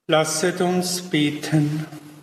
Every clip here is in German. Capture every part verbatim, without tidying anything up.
Lasset uns beten.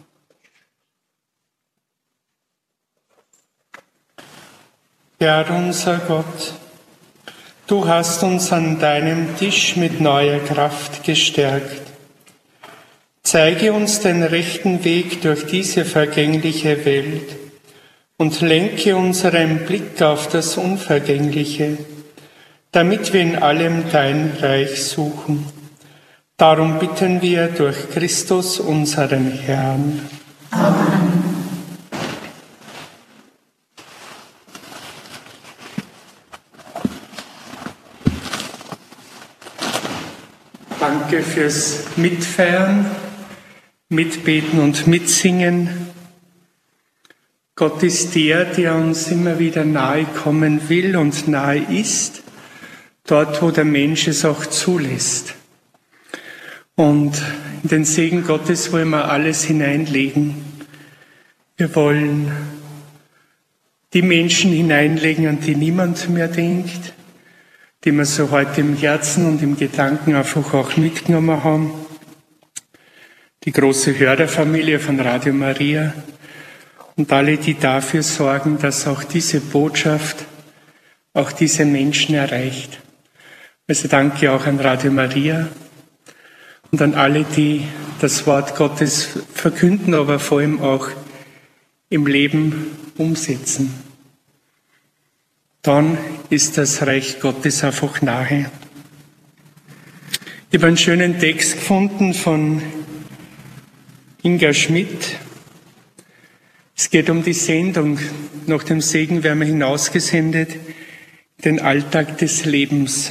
Herr unser Gott, du hast uns an deinem Tisch mit neuer Kraft gestärkt. Zeige uns den rechten Weg durch diese vergängliche Welt und lenke unseren Blick auf das Unvergängliche, damit wir in allem dein Reich suchen. Darum bitten wir durch Christus, unseren Herrn. Amen. Danke fürs Mitfeiern, Mitbeten und Mitsingen. Gott ist der, der uns immer wieder nahe kommen will und nahe ist, dort, wo der Mensch es auch zulässt. Und in den Segen Gottes wollen wir alles hineinlegen. Wir wollen die Menschen hineinlegen, an die niemand mehr denkt, die wir so heute im Herzen und im Gedanken einfach auch mitgenommen haben. Die große Hörerfamilie von Radio Maria und alle, die dafür sorgen, dass auch diese Botschaft auch diese Menschen erreicht. Also danke auch an Radio Maria und an alle, die das Wort Gottes verkünden, aber vor allem auch im Leben umsetzen. Dann ist das Reich Gottes einfach nahe. Ich habe einen schönen Text gefunden von Inga Schmidt. Es geht um die Sendung. Nach dem Segen werden wir hinausgesendet in den Alltag des Lebens.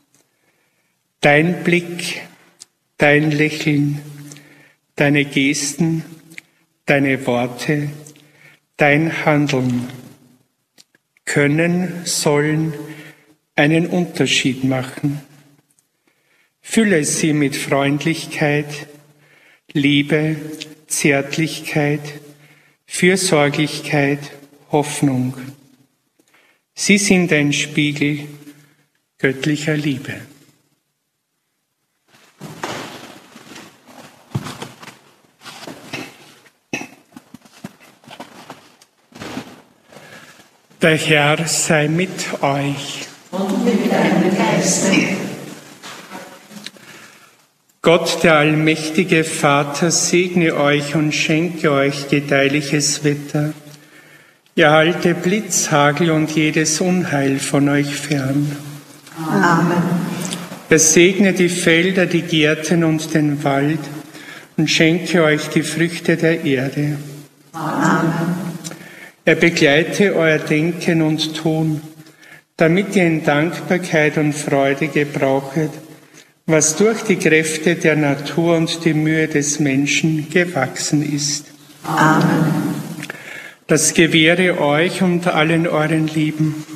Dein Blick, dein Lächeln, deine Gesten, deine Worte, dein Handeln können, sollen einen Unterschied machen. Fülle sie mit Freundlichkeit, Liebe, Zärtlichkeit, Fürsorglichkeit, Hoffnung. Sie sind ein Spiegel göttlicher Liebe. Der Herr sei mit euch. Und mit deinem Geiste. Gott, der allmächtige Vater, segne euch und schenke euch gedeihliches Wetter. Erhalte Blitz, Hagel und jedes Unheil von euch fern. Amen. Er segne die Felder, die Gärten und den Wald und schenke euch die Früchte der Erde. Amen. Er begleite euer Denken und Tun, damit ihr in Dankbarkeit und Freude gebrauchet, was durch die Kräfte der Natur und die Mühe des Menschen gewachsen ist. Amen. Das gewähre euch und allen euren Lieben